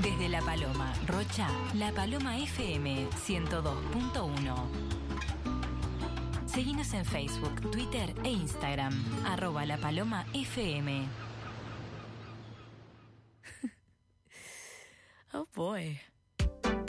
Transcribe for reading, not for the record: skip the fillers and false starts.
Desde La Paloma, Rocha, La Paloma FM 102.1. Seguinos en Facebook, Twitter e Instagram, @LaPalomaFM. Oh boy.